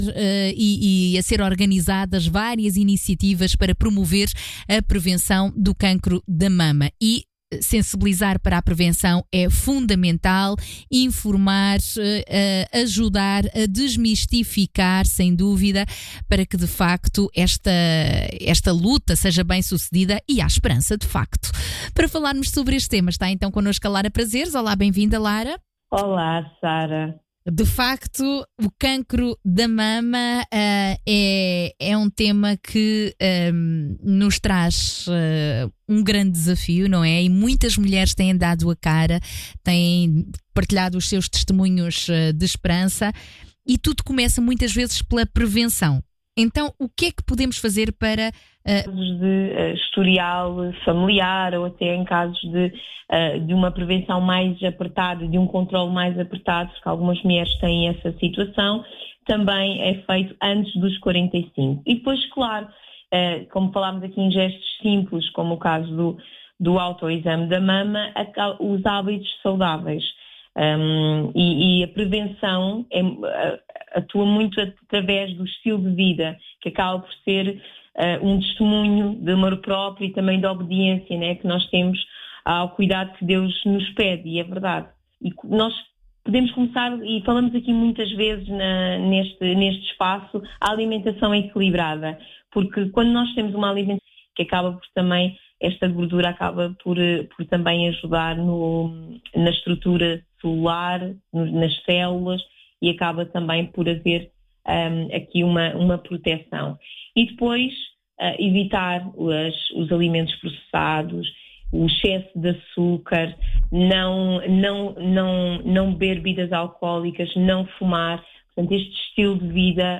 e a ser organizadas várias iniciativas para promover a prevenção do cancro da mama. E sensibilizar para a prevenção é fundamental, informar, ajudar a desmistificar, sem dúvida, para que de facto esta luta seja bem sucedida e há esperança de facto. Para falarmos sobre este tema está então connosco a Lara Prazeres. Olá, bem-vinda, Lara. Olá, Sara. De facto, o cancro da mama é um tema que nos traz um grande desafio, não é? E muitas mulheres têm dado a cara, têm partilhado os seus testemunhos de esperança e tudo começa muitas vezes pela prevenção. Então, o que é que podemos fazer para... casos de historial familiar ou até em casos de uma prevenção mais apertada, de um controle mais apertado, porque algumas mulheres têm essa situação, também é feito antes dos 45. E depois, claro, como falámos aqui em gestos simples, como o caso do autoexame da mama, os hábitos saudáveis. E a prevenção atua muito através do estilo de vida, que acaba por ser um testemunho de amor próprio e também de obediência, né, que nós temos ao cuidado que Deus nos pede, e é verdade. E nós podemos começar, e falamos aqui muitas vezes neste espaço, a alimentação equilibrada, porque quando nós temos uma alimentação que acaba por também, esta gordura acaba por também ajudar na estrutura celular, nas células, e acaba também por haver aqui uma proteção. E depois evitar os alimentos processados, o excesso de açúcar, não beber bebidas alcoólicas, não fumar. Portanto, este estilo de vida